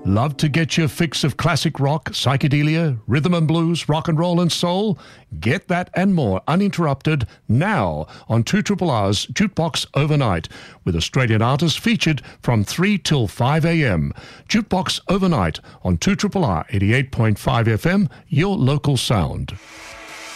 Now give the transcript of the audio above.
Love to get your fix of classic rock, psychedelia, rhythm and blues, rock and roll and soul? Get that and more uninterrupted now on 2RRR's Jukebox Overnight, with Australian artists featured from 3 till 5 a.m. Jukebox Overnight on 2RRR 88.5 FM, your local sound.